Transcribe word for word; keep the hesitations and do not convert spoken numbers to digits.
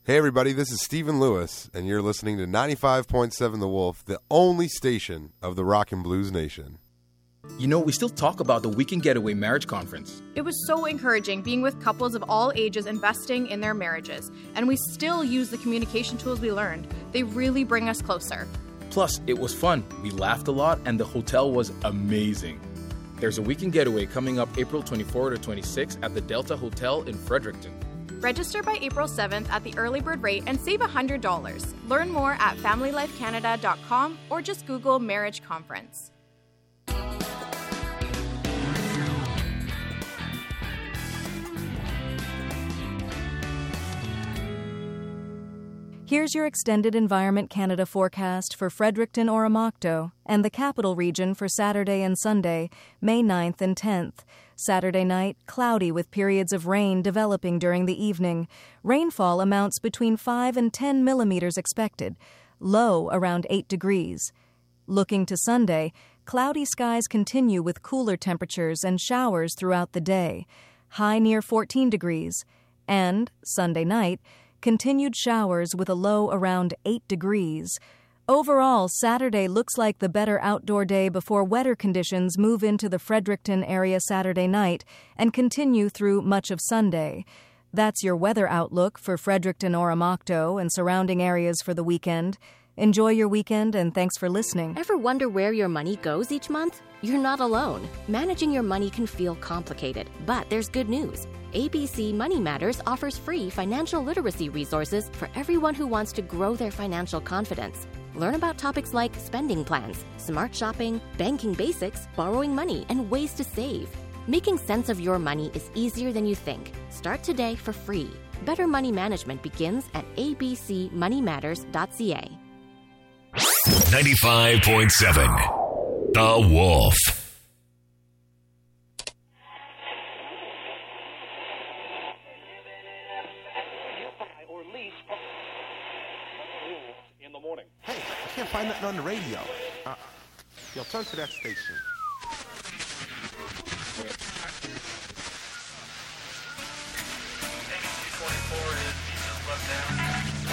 Hey everybody, this is Stephen Lewis, and you're listening to ninety-five point seven The Wolf, the only station of the Rock and Blues Nation. You know, we still talk about the Weekend Getaway Marriage Conference. It was so encouraging being with couples of all ages investing in their marriages, and we still use the communication tools we learned. They really bring us closer. Plus, it was fun. We laughed a lot, and the hotel was amazing. There's a Weekend Getaway coming up April twenty-fourth to twenty-sixth at the Delta Hotel in Fredericton. Register by April seventh at the early bird rate and save one hundred dollars. Learn more at family life canada dot com or just Google Marriage Conference. Here's your extended Environment Canada forecast for Fredericton Oromocto and the Capital Region for Saturday and Sunday, May ninth and tenth. Saturday night, cloudy with periods of rain developing during the evening. Rainfall amounts between five and ten millimeters expected, low around eight degrees. Looking to Sunday, cloudy skies continue with cooler temperatures and showers throughout the day, high near fourteen degrees. And, Sunday night, continued showers with a low around eight degrees. Overall, Saturday looks like the better outdoor day before wetter conditions move into the Fredericton area Saturday night and continue through much of Sunday. That's your weather outlook for Fredericton Oromocto and surrounding areas for the weekend. Enjoy your weekend and thanks for listening. Ever wonder where your money goes each month? You're not alone. Managing your money can feel complicated, but there's good news. A B C Money Matters offers free financial literacy resources for everyone who wants to grow their financial confidence. Learn about topics like spending plans, smart shopping, banking basics, borrowing money, and ways to save. Making sense of your money is easier than you think. Start today for free. Better money management begins at a b c money matters dot c a. ninety-five point seven The Wolf. In the morning. Hey, I can't find nothing on the radio. Uh, yo, turn to that station.